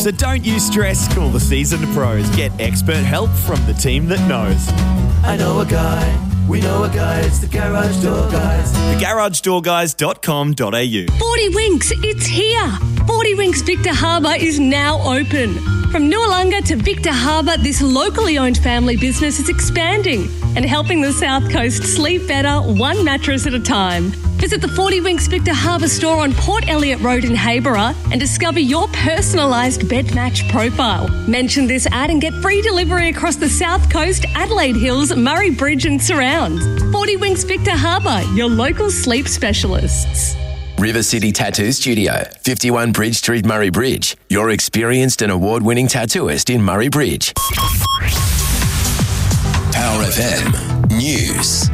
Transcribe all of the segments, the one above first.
So don't you stress, call the seasoned pros. Get expert help from the team that knows. I know a guy, we know a guy, it's the Garage Door Guys. TheGarageDoorGuys.com.au. 40 Winks, it's here. 40 Winks Victor Harbour is now open. From Noarlunga to Victor Harbour, this locally owned family business is expanding and helping the South Coast sleep better, one mattress at a time. Visit the 40 Winks Victor Harbour store on Port Elliot Road in Hayborough and discover your personalised bed match profile. Mention this ad and get free delivery across the South Coast, Adelaide Hills, Murray Bridge and surrounds. 40 Winks Victor Harbour, your local sleep specialists. River City Tattoo Studio, 51 Bridge Street, Murray Bridge. Your experienced and award-winning tattooist in Murray Bridge. Power FM News.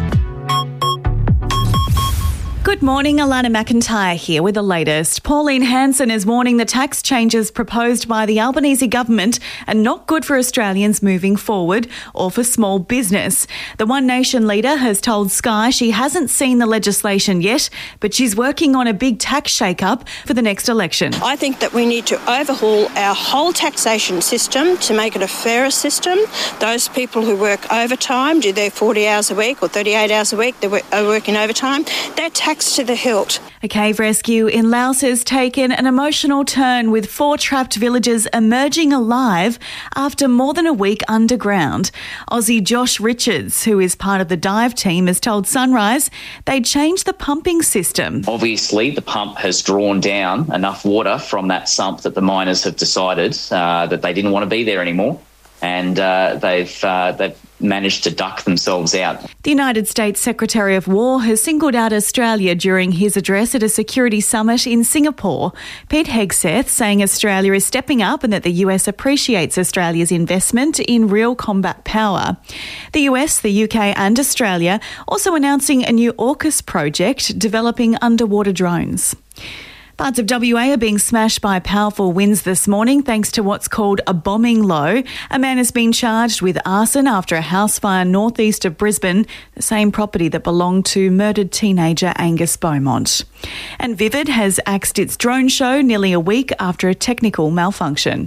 Good morning, Alana McIntyre here with the latest. Pauline Hanson is warning the tax changes proposed by the Albanese government are not good for Australians moving forward or for small business. The One Nation leader has told Sky she hasn't seen the legislation yet, but she's working on a big tax shake-up for the next election. I think that we need to overhaul our whole taxation system to make it a fairer system. Those people who work overtime, do their 40 hours a week or 38 hours a week, they're working overtime, they're taxed to the hilt. A cave rescue in Laos has taken an emotional turn with 4 trapped villagers emerging alive after more than a week underground. Aussie Josh Richards, who is part of the dive team, has told Sunrise they changed the pumping system. Obviously, the pump has drawn down enough water from that sump that the miners have decided that they didn't want to be there anymore, and they've managed to duck themselves out. The United States Secretary of War has singled out Australia during his address at a security summit in Singapore. Pete Hegseth saying Australia is stepping up and that the US appreciates Australia's investment in real combat power. The US, the UK and Australia also announcing a new AUKUS project developing underwater drones. Parts of WA are being smashed by powerful winds this morning thanks to what's called a bombing low. A man has been charged with arson after a house fire northeast of Brisbane, the same property that belonged to murdered teenager Angus Beaumont. And Vivid has axed its drone show nearly a week after a technical malfunction.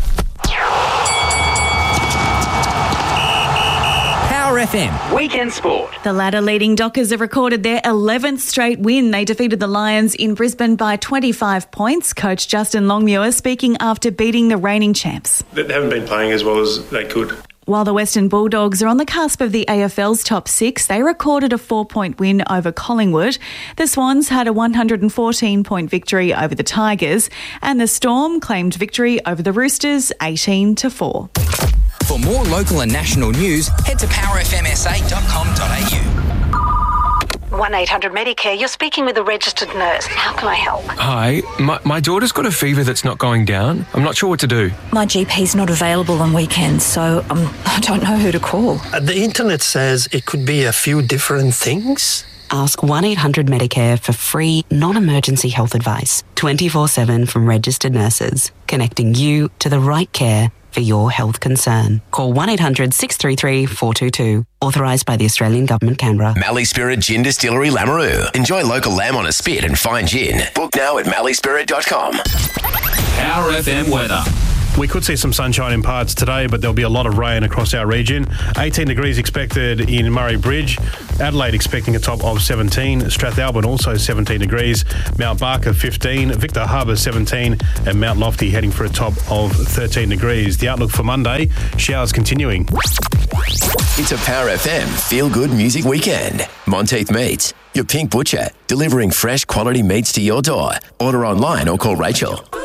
FM Weekend Sport. The ladder leading Dockers have recorded their 11th straight win. They defeated the Lions in Brisbane by 25 points. Coach Justin Longmuir speaking after beating the reigning champs. They haven't been playing as well as they could. While the Western Bulldogs are on the cusp of the AFL's top 6, they recorded a 4-point win over Collingwood. The Swans had a 114-point victory over the Tigers, and the Storm claimed victory over the Roosters 18-4. For more local and national news, head to powerfmsa.com.au. 1-800-Medicare, you're speaking with a registered nurse. How can I help? Hi, my daughter's got a fever that's not going down. I'm not sure what to do. My GP's not available on weekends, so I don't know who to call. The internet says it could be a few different things. Ask 1-800-Medicare for free, non-emergency health advice, 24/7 from registered nurses, connecting you to the right care for your health concern. Call 1-800-633-422. Authorised by the Australian Government, Canberra. Mallee Spirit Gin Distillery, Lamoureux. Enjoy local lamb on a spit and fine gin. Book now at malleespirit.com. Power FM weather. We could see some sunshine in parts today, but there'll be a lot of rain across our region. 18 degrees expected in Murray Bridge. Adelaide expecting a top of 17. Strathalbyn also 17 degrees. Mount Barker 15. Victor Harbour 17. And Mount Lofty heading for a top of 13 degrees. The outlook for Monday, showers continuing. It's a Power FM feel-good music weekend. Monteith Meats, your Pink Butcher, delivering fresh quality meats to your door. Order online or call Rachel.